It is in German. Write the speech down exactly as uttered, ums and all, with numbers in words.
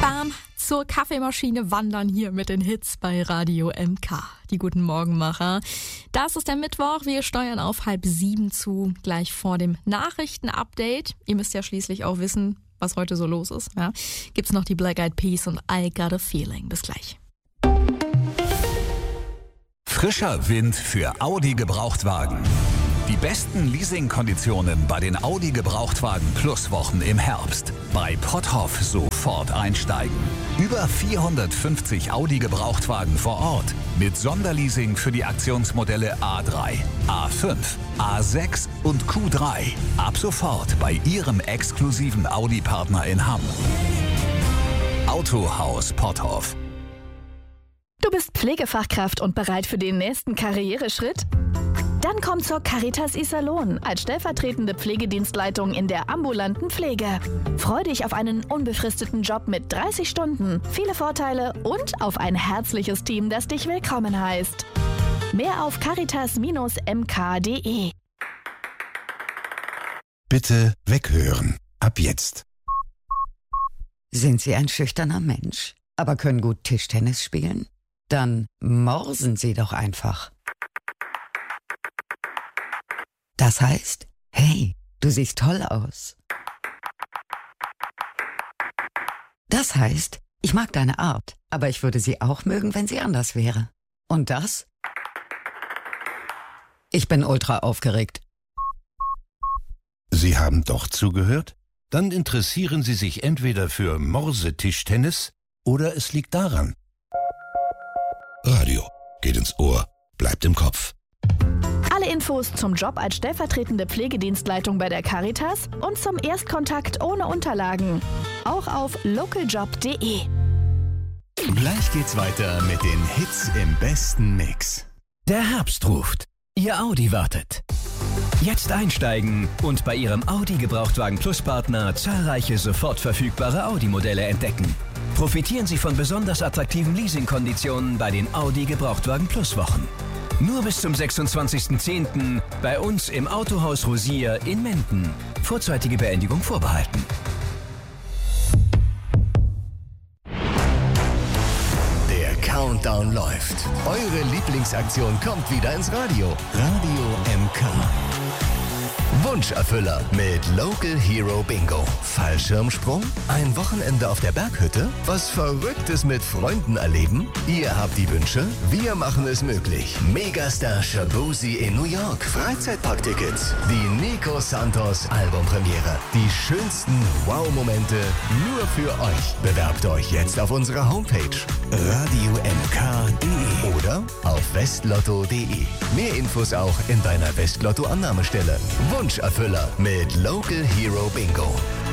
Bam, zur Kaffeemaschine wandern hier mit den Hits bei Radio M K. Die guten Morgenmacher. Das ist der Mittwoch. Wir steuern auf halb sieben zu, gleich vor dem Nachrichtenupdate. Ihr müsst ja schließlich auch wissen, was heute so los ist. Ja? Gibt's noch die Black Eyed Peas und I Got a Feeling. Bis gleich. Frischer Wind für Audi Gebrauchtwagen. Die besten Leasingkonditionen bei den Audi Gebrauchtwagen Plus Wochen im Herbst. Bei Potthoff sofort einsteigen. Über vierhundertfünfzig Audi Gebrauchtwagen vor Ort. Mit Sonderleasing für die Aktionsmodelle A drei, A fünf, A sechs und Q drei. Ab sofort bei Ihrem exklusiven Audi-Partner in Hamm. Autohaus Potthoff. Du bist Pflegefachkraft und bereit für den nächsten Karriereschritt? Dann komm zur Caritas Iserlohn als stellvertretende Pflegedienstleitung in der ambulanten Pflege. Freu dich auf einen unbefristeten Job mit dreißig Stunden, viele Vorteile und auf ein herzliches Team, das dich willkommen heißt. Mehr auf caritas M K punkt de. Bitte weghören. Ab jetzt. Sind Sie ein schüchterner Mensch, aber können gut Tischtennis spielen? Dann morsen Sie doch einfach. Das heißt, hey, du siehst toll aus. Das heißt, ich mag deine Art, aber ich würde sie auch mögen, wenn sie anders wäre. Und das? Ich bin ultra aufgeregt. Sie haben doch zugehört? Dann interessieren Sie sich entweder für Morsetischtennis oder es liegt daran. Radio geht ins Ohr, bleibt im Kopf. Alle Infos zum Job als stellvertretende Pflegedienstleitung bei der Caritas und zum Erstkontakt ohne Unterlagen. Auch auf lokaljob punkt de. Gleich geht's weiter mit den Hits im besten Mix. Der Herbst ruft. Ihr Audi wartet. Jetzt einsteigen und bei Ihrem Audi Gebrauchtwagen Plus Partner zahlreiche sofort verfügbare Audi-Modelle entdecken. Profitieren Sie von besonders attraktiven Leasingkonditionen bei den Audi Gebrauchtwagen Plus Wochen. Nur bis zum sechsundzwanzigsten zehnten bei uns im Autohaus Rosier in Menden. Vorzeitige Beendigung vorbehalten. Der Countdown läuft. Eure Lieblingsaktion kommt wieder ins Radio. Radio M K. Wunscherfüller mit Local Hero Bingo. Fallschirmsprung? Ein Wochenende auf der Berghütte? Was Verrücktes mit Freunden erleben? Ihr habt die Wünsche, wir machen es möglich. Megastar Shabuzi in New York. Freizeitparktickets. Die Nico Santos Albumpremiere. Die schönsten Wow-Momente nur für euch. Bewerbt euch jetzt auf unserer Homepage radio m k punkt de oder auf westlotto punkt de. Mehr Infos auch in deiner Westlotto-Annahmestelle. Wunscherfüller mit Local Hero Bingo.